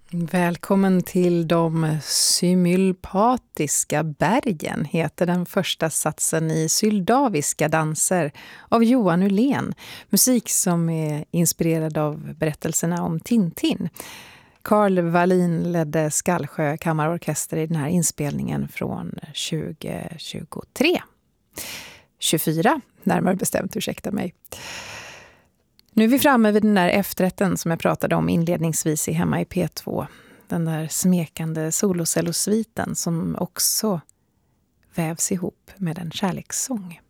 Välkommen till de symulpatiska bergen heter den första satsen i Syldaviska danser av Johan Ullén. Musik som är inspirerad av berättelserna om Tintin. Carl Wallin ledde Skallsjö kammarorkester i den här inspelningen från 2023. 24, närmare bestämt, ursäkta mig. Nu är vi framme vid den där efterrätten som jag pratade om inledningsvis i Hemma i P2. Den där smekande solocellosviten som också vävs ihop med en kärlekssång.